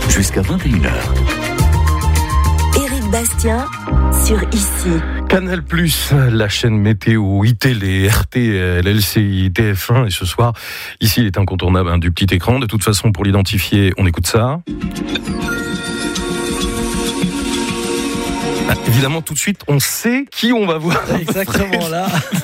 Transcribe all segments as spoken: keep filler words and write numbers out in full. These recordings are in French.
Jusqu'à vingt et une heures. Éric Bastien sur Ici. Canal plus, la chaîne météo, iTélé, R T L, L C I, T F un, et ce soir, ici il est incontournable hein, du petit écran. De toute façon, pour l'identifier, on écoute ça. Ah, évidemment, tout de suite, on sait qui on va voir. Exactement là.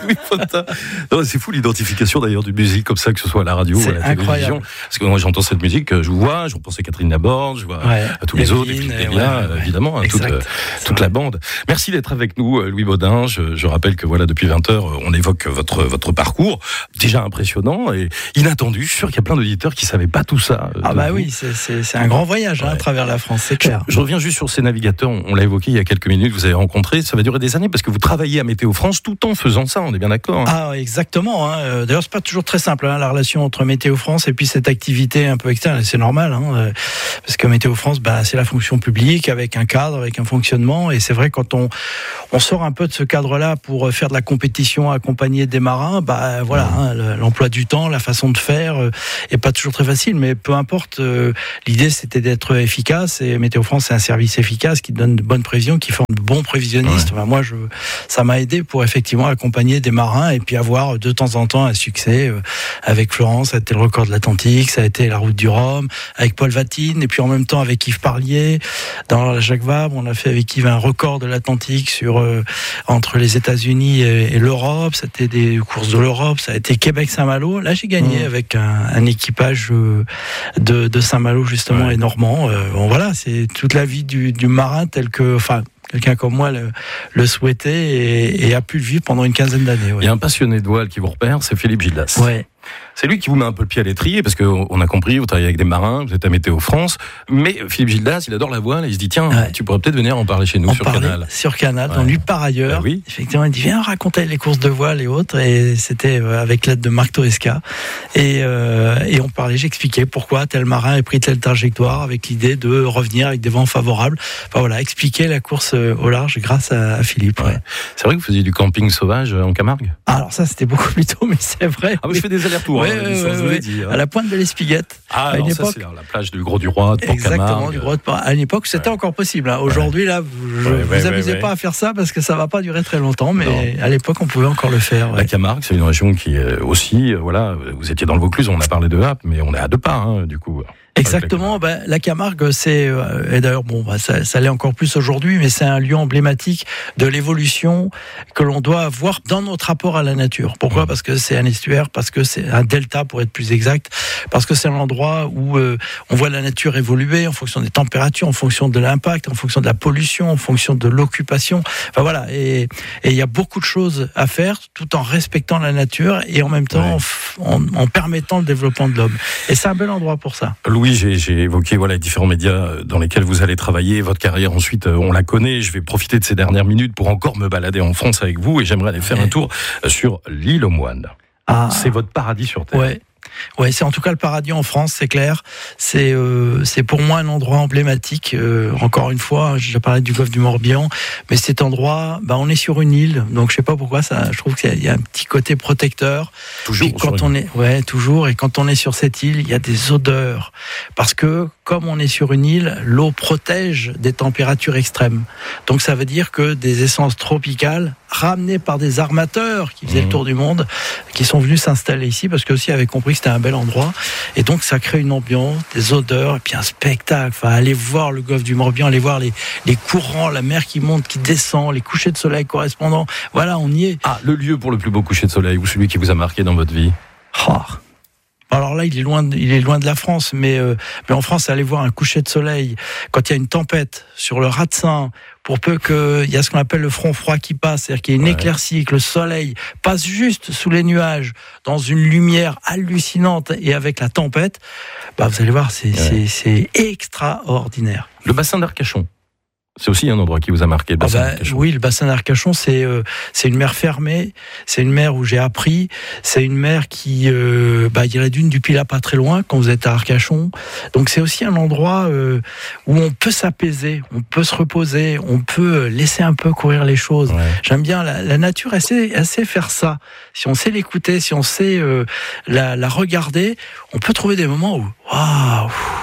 Non, c'est fou l'identification d'ailleurs du musique comme ça, que ce soit à la radio c'est ou à la incroyable. télévision. Parce que moi j'entends cette musique, je vous vois, je repense à Catherine Laborde, je vois ouais. à tous les Evelyne, autres, et puis ouais, Delia, ouais, ouais. évidemment, hein, toute, Exact. toute la bande. Merci d'être avec nous, Louis Baudin. Je, je rappelle que voilà, depuis vingt heures, on évoque votre, votre parcours, déjà impressionnant et inattendu. Je suis sûr qu'il y a plein d'auditeurs qui ne savaient pas tout ça. Ah bah vous. oui, c'est, c'est, c'est un grand voyage hein, ouais. à travers la France, c'est clair. Je, je reviens juste sur ces navigateurs, on, on l'a évoqué il y a quelques minutes, vous avez rencontré, ça va durer des années parce que vous travaillez à Météo France tout en faisant ça, on est bien d'accord hein. Ah exactement, hein. D'ailleurs c'est pas toujours très simple hein, la relation entre Météo France et puis cette activité un peu externe, c'est normal hein, parce que Météo France bah, c'est la fonction publique avec un cadre, avec un fonctionnement, et c'est vrai quand on, on sort un peu de ce cadre-là pour faire de la compétition, accompagner des marins, bah voilà, hein, l'emploi du temps, la façon de faire euh, est pas toujours très facile, mais peu importe, euh, l'idée c'était d'être efficace, et Météo France c'est un service efficace qui donne de bonnes prévisions, qui forme de bons prévisionnistes. Ouais. Enfin, moi je, ça m'a aidé pour effectivement accompagner des marins et puis avoir de temps en temps un succès. Euh, avec Florence, ça a été le record de l'Atlantique, ça a été la route du Rhum, avec Paul Vatine, et puis en même temps avec Yves Parlier, dans la Jacques Vabre, on a fait avec Yves un record de l'Atlantique sur, euh, entre les États-Unis et, et l'Europe, c'était des courses de l'Europe, ça a été Québec-Saint-Malo, là j'ai gagné mmh. avec un, un équipage euh, de, de Saint-Malo justement ouais. et normand. Euh, bon voilà, c'est toute la vie du, du marin tel que, enfin, quelqu'un comme moi le, le souhaitait et, et a pu le vivre pendant une quinzaine d'années. Ouais. Il y a un passionné de voile qui vous repère, c'est Philippe Gildas. Ouais. C'est lui qui vous met un peu le pied à l'étrier, parce qu'on a compris, vous travaillez avec des marins, vous êtes à Météo France, mais Philippe Gildas, il adore la voile, et il se dit, tiens, ouais. tu pourrais peut-être venir en parler chez nous en sur parler Canal. Sur Canal, ouais. on lui par ailleurs, bah oui. effectivement, il dit, viens raconter les courses de voile et autres, et c'était avec l'aide de Marc Toesca, et, euh, et on parlait, j'expliquais pourquoi tel marin a pris telle trajectoire, avec l'idée de revenir avec des vents favorables, enfin voilà, expliquer la course au large grâce à, à Philippe. Ouais. Ouais. C'est vrai que vous faisiez du camping sauvage en Camargue ? Alors ça, c'était beaucoup plus tôt, mais c'est vrai. Ah, oui. Je fais des allers-retours, ouais, hein, ouais, ouais, ouais. Dit, hein. À la pointe de l'Espiguette. Ah, à une alors époque, ça, c'est la plage du Gros du Roi, de Port-Camargue. Exactement, du Gros de Port. À une époque, c'était ouais. encore possible. Hein. Aujourd'hui, là, vous ne ouais, vous ouais, amusez ouais, pas ouais. à faire ça parce que ça ne va pas durer très longtemps, mais non. à l'époque, on pouvait encore le faire. Ouais. La Camargue, c'est une région qui est aussi, voilà, vous étiez dans le Vaucluse, on a parlé de Happe, mais on est à deux pas, hein, du coup. Exactement, bah, la Camargue, c'est, euh, et d'ailleurs, bon, bah, ça, ça l'est encore plus aujourd'hui, mais c'est un lieu emblématique de l'évolution que l'on doit avoir dans notre rapport à la nature. Pourquoi ? Mmh. Parce que c'est un estuaire, parce que c'est un delta pour être plus exact, parce que c'est un endroit où euh, on voit la nature évoluer en fonction des températures, en fonction de l'impact, en fonction de la pollution, en fonction de l'occupation. Enfin voilà, et il y a beaucoup de choses à faire tout en respectant la nature et en même temps ouais. en, en, en permettant le développement de l'homme. Et c'est un bel endroit pour ça. Louis, J'ai, j'ai évoqué voilà, les différents médias dans lesquels vous allez travailler. Votre carrière, ensuite, on la connaît. Je vais profiter de ces dernières minutes pour encore me balader en France avec vous et j'aimerais aller faire ouais. un tour sur l'île aux Moines. Ah. C'est votre paradis sur Terre. Ouais. Ouais, c'est en tout cas le paradis en France, c'est clair. C'est euh, c'est pour moi un endroit emblématique. Euh, encore une fois, j'ai parlé du golfe du Morbihan, mais cet endroit, bah, on est sur une île, donc je sais pas pourquoi ça. Je trouve qu'il y a un petit côté protecteur. Toujours. Puis quand on est, ouais, toujours. Et quand on est sur cette île, il y a des odeurs, parce que comme on est sur une île, l'eau protège des températures extrêmes. Donc ça veut dire que des essences tropicales ramenées par des armateurs qui faisaient mmh. le tour du monde, qui sont venus s'installer ici, parce que aussi avaient compris que c'était un bel endroit, et donc ça crée une ambiance, des odeurs, et puis un spectacle. Enfin, aller voir le golfe du Morbihan, aller voir les, les courants, la mer qui monte, qui descend, les couchers de soleil correspondants. Voilà, on y est. Ah, le lieu pour le plus beau coucher de soleil, ou celui qui vous a marqué dans votre vie ? Oh. Alors là, il est loin, de, il est loin de la France, mais, euh, mais en France, aller voir un coucher de soleil quand il y a une tempête sur le Ratsin, pour peu qu'il y a ce qu'on appelle le front froid qui passe, c'est-à-dire qu'il y a une ouais. éclaircie, que le soleil passe juste sous les nuages, dans une lumière hallucinante, et avec la tempête, bah vous allez voir, c'est, ouais. c'est, c'est extraordinaire. Le bassin d'Arcachon, c'est aussi un endroit qui vous a marqué, le bassin ah bah, d'Arcachon. Oui, le bassin d'Arcachon, c'est euh, c'est une mer fermée, c'est une mer où j'ai appris, c'est une mer qui, euh, bah, il y a la dune du Pilat pas très loin quand vous êtes à Arcachon. Donc c'est aussi un endroit euh, où on peut s'apaiser, on peut se reposer, on peut laisser un peu courir les choses. Ouais. J'aime bien la, la nature, elle sait, elle sait faire ça. Si on sait l'écouter, si on sait euh, la, la regarder, on peut trouver des moments où waouh.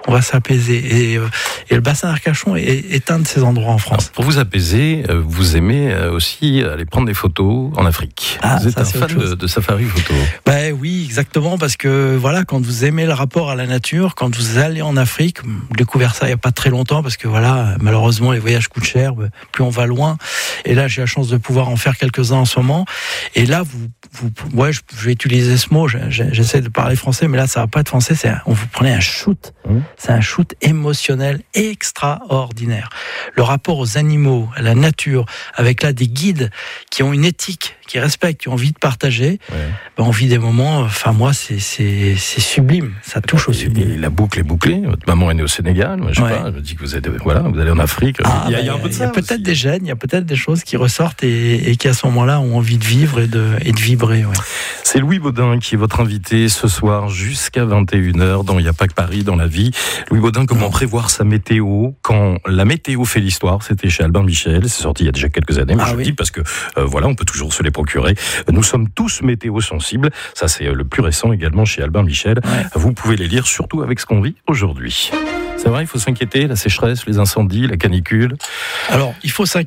on va s'apaiser. Et, euh, et le bassin d'Arcachon est, est un de ces endroits en France. Alors, pour vous apaiser, vous aimez aussi aller prendre des photos en Afrique. Ah, vous êtes ça, un c'est fan de, de safari photo. Ben oui, exactement, parce que voilà, quand vous aimez le rapport à la nature, quand vous allez en Afrique, j'ai découvert ça il n'y a pas très longtemps, parce que voilà, malheureusement les voyages coûtent cher, plus on va loin. Et là, j'ai la chance de pouvoir en faire quelques-uns en ce moment. Et là, vous, vous ouais, je, je vais utiliser ce mot. J'essaie de parler français, mais là, ça va pas être français. C'est, on vous prenez un shoot. Mmh. C'est un shoot émotionnel extraordinaire. Le rapport aux animaux, à la nature, avec là des guides qui ont une éthique, qui respectent, qui ont envie de partager. Ouais. Ben, on vit des moments. Enfin, moi, c'est c'est c'est sublime. Ça touche et, au sublime. Et la boucle est bouclée. Votre maman est née au Sénégal. Moi, je sais ouais. pas. Je me dis que vous êtes voilà, vous allez en Afrique. Ah, il y a, ben, il y a un peu de ça. Il y a peut-être aussi. des gènes, il y a peut-être des choses qui ressortent et, et qui à ce moment-là ont envie de vivre et de et de vibrer. Ouais. C'est Louis Baudin qui est votre invité ce soir jusqu'à vingt et une heures dans Il n'y a pas que Paris dans la vie. Louis Baudin, comment non. prévoir sa météo quand la météo fait l'histoire? C'était chez Albin Michel. C'est sorti il y a déjà quelques années. Mais ah, je oui. dis parce que euh, voilà, on peut toujours se les procurer. Nous sommes tous météo sensibles. Ça, c'est le plus récent également chez Albin Michel. Ouais. Vous pouvez les lire surtout avec ce qu'on vit aujourd'hui. C'est vrai, il faut s'inquiéter, la sécheresse, les incendies, la canicule. Alors, il faut s'inquiéter.